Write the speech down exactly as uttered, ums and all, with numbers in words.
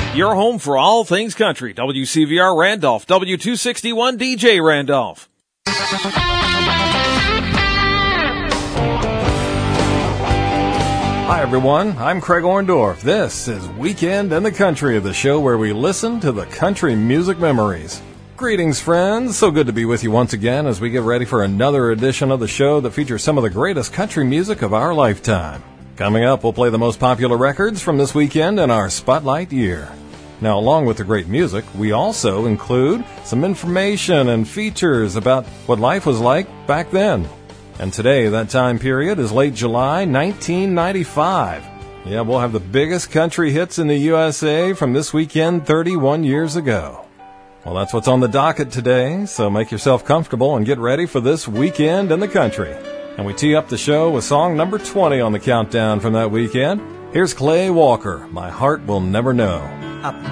Your home for all things country. W C V R Randolph, W two sixty-one D J Randolph. Hi, everyone. I'm Craig Orndorff. This is Weekend in the Country, the show where we listen to the country music memories. Greetings, friends. So good to be with you once again as we get ready for another edition of the show that features some of the greatest country music of our lifetime. Coming up, we'll play the most popular records from this weekend in our Spotlight year. Now, along with the great music, we also include some information and features about what life was like back then. And today, that time period is late July nineteen ninety-five. Yeah, we'll have the biggest country hits in the U S A from this weekend thirty-one years ago. Well, that's what's on the docket today, so make yourself comfortable and get ready for this Weekend in the Country. And we tee up the show with song number twenty on the countdown from that weekend. Here's Clay Walker, My Heart Will Never Know.